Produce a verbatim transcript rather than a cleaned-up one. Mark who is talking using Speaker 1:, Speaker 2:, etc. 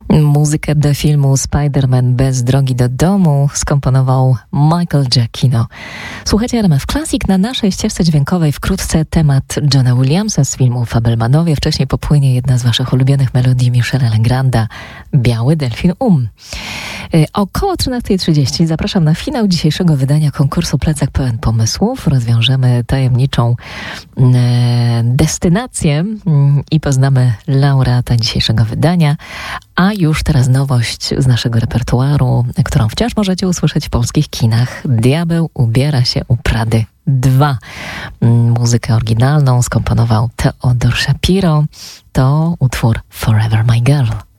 Speaker 1: Muzykę do filmu Spider-Man bez drogi do domu skomponował Michael Giacchino. Słuchajcie R M F Classic. Na naszej ścieżce dźwiękowej wkrótce temat Johna Williamsa z filmu Fabelmanowie. Wcześniej popłynie jedna z waszych ulubionych melodii Michela Legranda, Biały Delfin Um. Około trzynasta trzydzieści zapraszam na finał dzisiejszego wydania konkursu Plecak pełen pomysłów. Rozwiążemy tajemniczą e, destynację m, i poznamy laureata dzisiejszego wydania. A już teraz nowość z naszego repertuaru, którą wciąż możecie usłyszeć w polskich kinach. Diabeł ubiera się u Prady dwa. Muzykę oryginalną skomponował Theodore Shapiro. To utwór Forever My Girl.